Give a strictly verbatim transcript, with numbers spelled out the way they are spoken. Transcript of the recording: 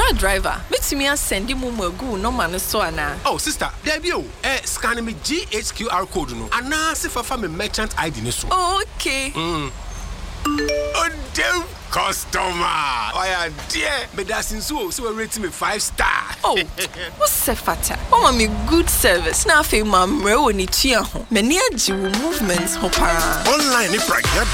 car driver, makes me send you more go no man so ana. Oh, sister, there be you. Eh, scanning me G H Q R code no. And now see for me merchant I D so. Okay. Mm. Oh, damn customer. Oh, yeah, dear. But that's in so so rating me five star. Oh, what's the fata? Oh, me good service. Now, I feel my mre oni tia ho. Many a movements ho para. Online, if right.